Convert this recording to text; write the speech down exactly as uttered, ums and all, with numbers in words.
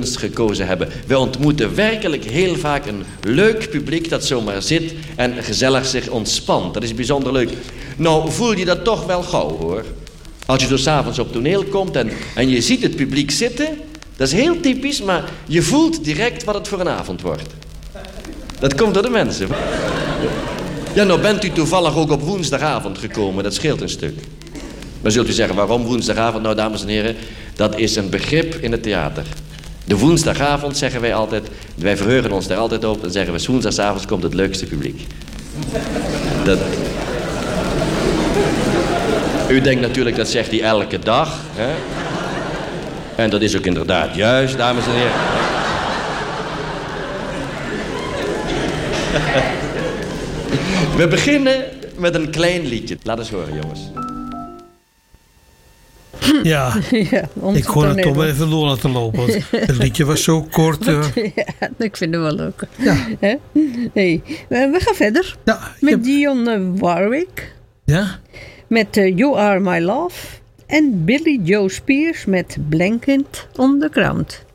kunst gekozen hebben. We ontmoeten werkelijk heel vaak een leuk publiek dat zomaar zit en gezellig zich ontspant. Dat is bijzonder leuk. Nou, voel je dat toch wel gauw, hoor. Als je zo 's avonds op toneel komt en, en je ziet het publiek zitten, dat is heel typisch, maar je voelt direct wat het voor een avond wordt. Dat komt door de mensen. Ja, nou bent u toevallig ook op woensdagavond gekomen, dat scheelt een stuk. Dan zult u zeggen, waarom woensdagavond? Nou, dames en heren, dat is een begrip in het theater. De woensdagavond zeggen wij altijd, wij verheugen ons daar altijd op, dan zeggen we, 's woensdagavonds komt het leukste publiek. Dat... U denkt natuurlijk, dat zegt hij elke dag, hè? En dat is ook inderdaad juist, dames en heren. We beginnen met een klein liedje. Laat eens horen, jongens. Ja, ja ik kon het toch even door laten lopen. Want het liedje was zo kort. Uh... Ja, ik vind het wel leuk. Ja. Hey, we gaan verder ja, met heb... Dionne Warwick. Ja? Met uh, You Are My Love. En Billy Joe Spears met Blanket on the Ground.